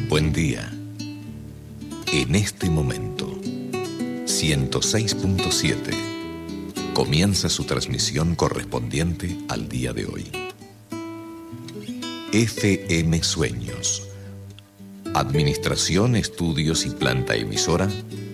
Buen día. En este momento, 106.7 comienza su transmisión correspondiente al día de hoy. FM Sueños. Administración, estudios y planta emisora